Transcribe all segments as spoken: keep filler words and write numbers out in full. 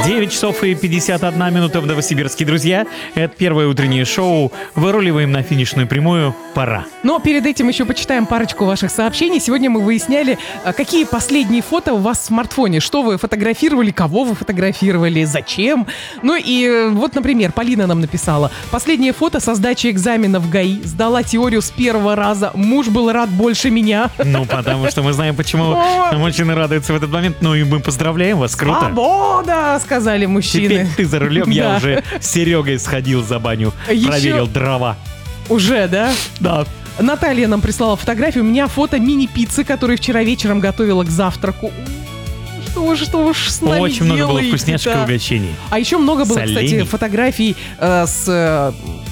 девять часов и пятьдесят одна минута в Новосибирске. Друзья, это первое утреннее шоу. Выруливаем на финишную прямую. Пора. Но перед этим еще почитаем парочку ваших сообщений. Сегодня мы выясняли, какие последние фото у вас в смартфоне. Что вы фотографировали, кого вы фотографировали, зачем. Ну и вот, например, Полина нам написала. Последнее фото со сдачи экзамена в ГАИ. Сдала теорию с первого раза. Муж был рад больше меня. Ну, потому что мы знаем, почему мужчины радуются в этот момент. Ну и мы поздравляем вас. Круто. Свобода, сказали мужчины. Теперь ты за рулем, я Да. уже с Серегой сходил за баню, Еще- проверил дрова. Уже, да? Да. Наталья нам прислала фотографию. У меня фото мини-пиццы, которую вчера вечером готовила к завтраку. Что вы, что вы ж с нами Очень много было делаете-то? вкусняшек и угощений. А еще много было, Солений. кстати, фотографий э, с э,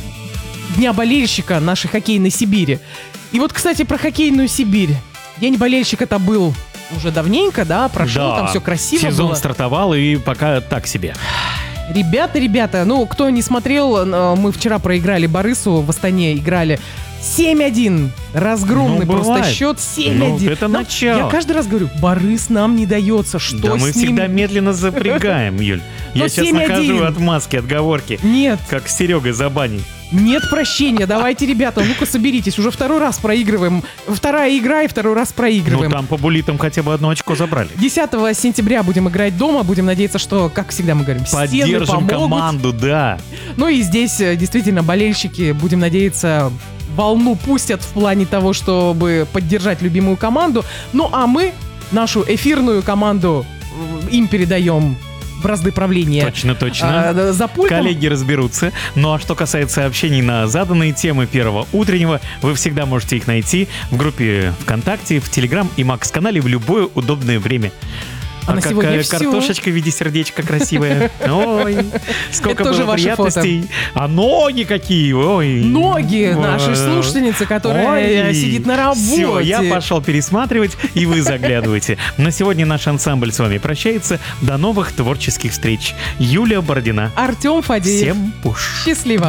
Дня болельщика нашей хоккейной Сибири. И вот, кстати, про хоккейную Сибирь. День болельщика это был уже давненько, да, прошел, Да. там все красиво Сезон было. стартовал, и пока так себе. Ребята, ребята, ну, кто не смотрел, э, мы вчера проиграли Борису, в Астане играли семь один. Разгромный Ну, просто бывает. счет семь один. Ну, это Нам- начало. Я каждый раз говорю, Борис нам не дается, что Да, мы с ним? всегда медленно запрягаем, Юль. Я Но сейчас семь один. нахожу отмазки, отговорки. Нет, Как с Серегой за баней. нет прощения, давайте, ребята, ну-ка соберитесь, уже второй раз проигрываем. Вторая игра и второй раз Ну, проигрываем. там по булитам хотя бы одно очко забрали. десятого сентября будем играть дома, будем надеяться, что, как всегда мы говорим, стены Поддержим помогут. команду, да. Ну и здесь э, действительно болельщики, будем надеяться, волну пустят в плане того, чтобы поддержать любимую команду. Ну а мы нашу эфирную команду э, им передаем бразды правления. Точно, точно. А, за пультом. Коллеги разберутся. Ну а что касается сообщений на заданные темы первого утреннего, вы всегда можете их найти в группе ВКонтакте, в Телеграм и Макс-канале в любое удобное время. А на сегодня какая всё. картошечка в виде сердечка красивая. Ой, сколько Это тоже было ваше приятностей. А ноги какие, ой. Ноги Ой. нашей слушательницы, которая Ой. сидит на работе. Все, я пошел пересматривать, и вы заглядывайте. На сегодня наш ансамбль с вами прощается. До новых творческих встреч. Юлия Бородина. Артем Фадеев. Всем пуш. Счастливо.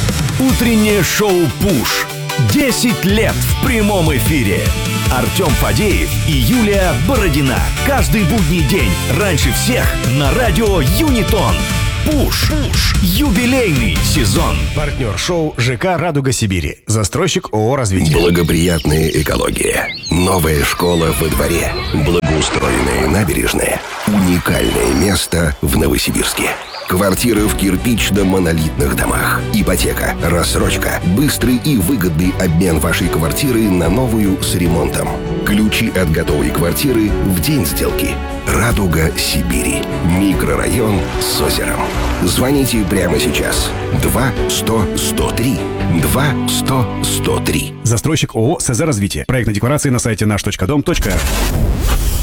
Утреннее шоу «Пуш». десять лет в прямом эфире. Артем Фадеев и Юлия Бородина. Каждый будний день раньше всех на радио Юнитон. Пуш. Пуш. Юбилейный сезон. Партнер шоу ЖК «Радуга Сибири». Застройщик ООО «Развитие». Благоприятная экология. Новая школа во дворе. Благоустроенные набережные. Уникальное место в Новосибирске. Квартиры в кирпично-монолитных домах. Ипотека, рассрочка, быстрый и выгодный обмен вашей квартиры на новую с ремонтом. Ключи от готовой квартиры в день сделки. «Радуга Сибири». Микрорайон с озером. Звоните прямо сейчас. два сто сто три. два сто сто три. Застройщик ООО «СЗ Развитие». Проектная декларация на сайте наш точка дом точка ру.